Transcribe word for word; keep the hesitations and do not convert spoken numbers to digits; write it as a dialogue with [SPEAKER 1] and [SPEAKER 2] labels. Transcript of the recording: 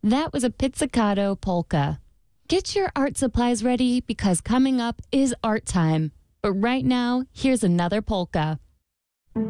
[SPEAKER 1] That was a pizzicato polka. Get your art supplies ready because coming up is art time. But right now, here's another polka.